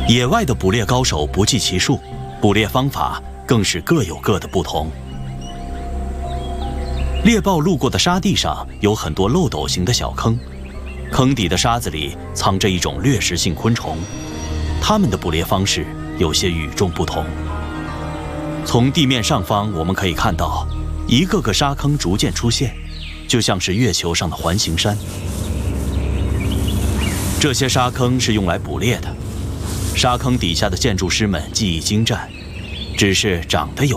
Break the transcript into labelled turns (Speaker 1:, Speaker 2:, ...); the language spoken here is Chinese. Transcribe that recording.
Speaker 1: 野外的捕猎高手不计其数，捕猎方法更是各有各的不同。猎豹路过的沙地上有很多漏斗形的小坑，坑底的沙子里藏着一种掠食性昆虫，它们的捕猎方式有些与众不同。从地面上方我们可以看到，一个个沙坑逐渐出现，就像是月球上的环形山。这些沙坑是用来捕猎的，沙坑底下的建筑师们技艺精湛，只是长得有